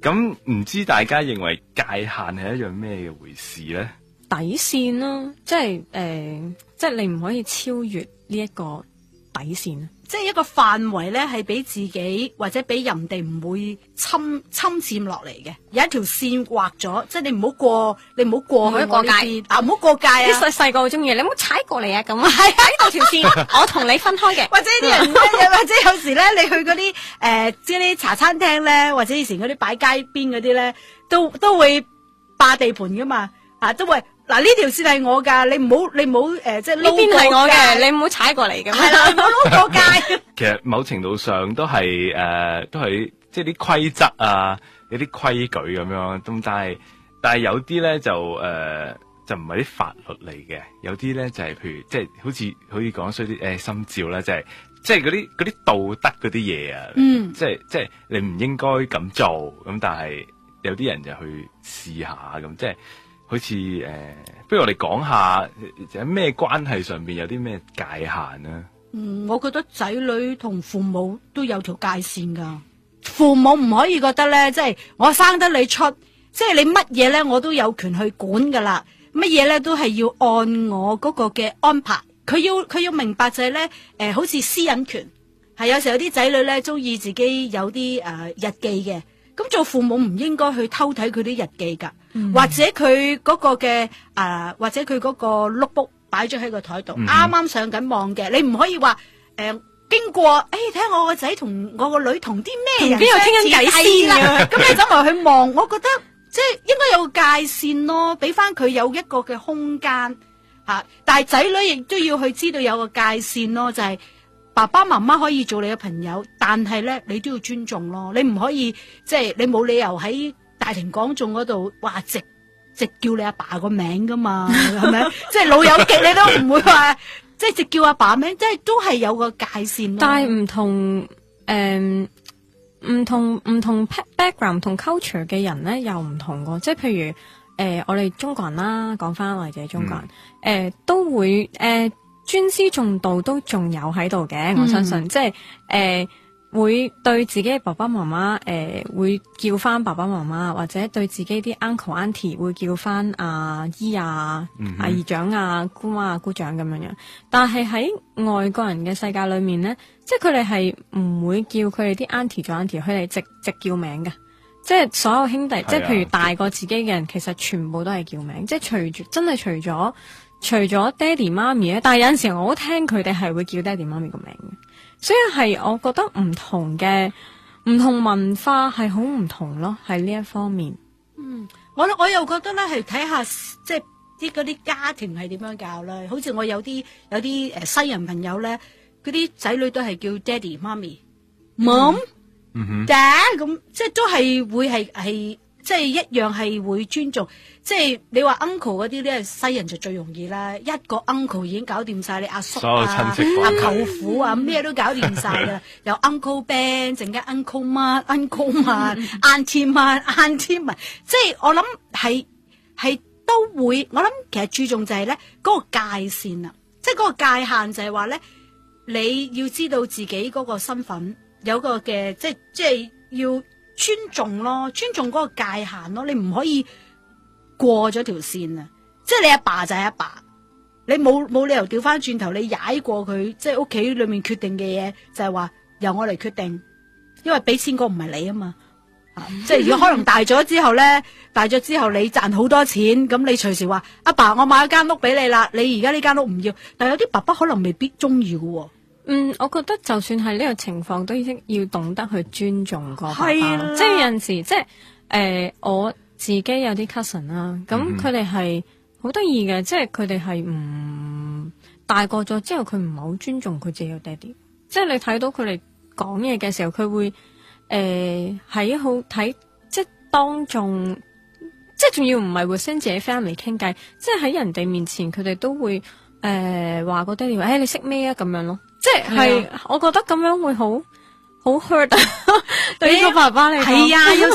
咁唔知大家認為界限係一樣咩嘅回事咧？ 底線咯，即係你唔可以超越呢一個底線。 即係一個範圍咧，係俾自己或者俾人哋唔會侵佔落嚟嘅，有一條線畫咗，即係你唔好過去我呢邊啊，唔好過界啊！ 啲細個好中意，你唔好踩過嚟啊！咁係喺度條線，我同你分開嘅。 或者啲人或者有時咧，你去嗰啲即係啲茶餐廳咧，或者以前嗰啲擺街邊嗰啲咧，都會霸地盤噶嘛，都會。嗱，呢條線係我㗎，你唔好即係呢邊係我嘅，你唔好踩過嚟咁。 係啦，唔好撈過界。 其實某程度上都係即係啲規則啊，有啲規矩咁樣。咁但係有啲咧就唔係啲法律嚟嘅，有啲咧就係譬如即係好似講衰啲心照啦，即係嗰啲道德嗰啲嘢啊。即係你唔應該咁做咁，但係有啲人就去試下咁，即係。好似不如我哋講下喺咩關係上邊有啲咩界限啊？ 我覺得仔女同父母都有條界線噶。父母唔可以覺得咧，即係我生得你出，即係你乜嘢咧，我都有權去管噶啦。乜嘢咧都係要按我嗰個嘅安排。佢要明白就係咧，好似私隱權係有時候有啲仔女咧中意自己有啲日記嘅。咁做父母唔應該去偷睇佢啲日記噶，或者佢嗰個嘅或者佢嗰個 notebook 擺咗喺個台度，啱啱上緊網嘅，你唔可以話經過睇下我個仔同我個女同啲咩人邊度傾緊偈先啦， 咁你走埋去望，我覺得即係應該有個界線咯，俾翻佢有一個嘅空間吓，但係仔女亦都要去知道有個界線咯，就係。爸爸媽媽可以做你嘅朋友，但係咧你都要尊重咯。你唔可以即係你冇理由喺大庭廣眾嗰度話直叫你阿爸個名噶嘛，係咪？即係老友記你都唔會話即係直叫阿爸名，即係都係有個界線咯。 但係唔同 background 同 culture 嘅人咧又唔同個，即係譬如我哋中國人啦，講翻我哋自己中國人，都會尊師重道都仲有喺度嘅，我相信，即係會對自己嘅爸爸媽媽會叫翻爸爸媽媽，或者對自己啲 uncle auntie 會叫翻阿姨啊、阿姨丈啊、姑媽啊、姑丈咁樣樣。但係喺外國人嘅世界裏面咧，即係佢哋係唔會叫佢哋啲 auntie 做 auntie，佢哋直叫名嘅。即係所有兄弟，即係譬如大過自己嘅人，其實全部都係叫名，即係除咗爹哋媽咪咧，但係有陣時我都聽佢哋係會叫爹哋媽咪個名嘅，所以係我覺得唔同文化係好唔同咯，喺呢一方面。 我又覺得咧係睇下即係嗰啲家庭係點樣教啦。好似我有啲西人朋友咧，嗰啲仔女都係叫爹哋媽咪 mom、dad 咁，即係都係會係即係一樣係會尊重。即係你話 uncle 嗰啲咧，西人就最容易啦，一個 uncle 已經搞掂晒你阿叔啊、阿舅父啊，咩都搞掂晒噶啦，由 uncle Ben 陣間 uncle 乜 uncle 乜 auntie 乜 auntie 乜，即係我諗係都會，我諗其實注重就係咧嗰個界線啊，即係嗰個界限就係話咧，你要知道自己嗰個身份有個嘅，即係要尊重咯，尊重嗰個界限咯，你唔可以過咗條線啊！即係你阿爸就係阿爸，你冇理由調翻轉頭你踩過佢，即係屋企裏面決定嘅嘢就係話由我嚟決定，因為俾錢個唔係你啊嘛，即係如果可能大咗之後咧，你賺好多錢，咁你隨時話阿爸，我買咗間屋俾你啦，你而家呢間屋唔要，但係有啲爸爸可能未必中意嘅。 我覺得就算係呢個情況，都要懂得去尊重個爸爸，即係有陣時，即係我自己有啲 cousin 啦，咁佢哋係好得意嘅，即係佢哋係唔大個咗之後，佢唔係好尊重佢自己嘅爹哋，即係你睇到佢哋講嘢嘅時候，佢會喺好睇，即係當眾，即係仲要唔係會 send 自己 family 傾偈，即係喺人哋面前，佢哋都會話個爹哋話，你識咩啊咁樣咯，即係我覺得咁樣會好 hurt 對呢個爸爸嚟講。係啊。